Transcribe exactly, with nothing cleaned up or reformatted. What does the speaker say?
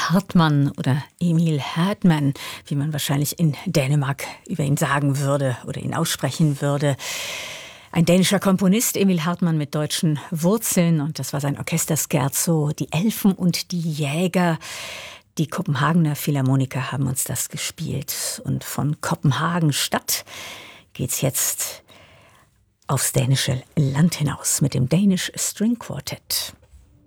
Hartmann oder Emil Hartmann, wie man wahrscheinlich in Dänemark über ihn sagen würde oder ihn aussprechen würde. Ein dänischer Komponist, Emil Hartmann mit deutschen Wurzeln, und das war sein Orchesterscherzo, die Elfen und die Jäger. Die Kopenhagener Philharmoniker haben uns das gespielt. Und von Kopenhagen Stadt geht's jetzt aufs dänische Land hinaus mit dem Danish String Quartet.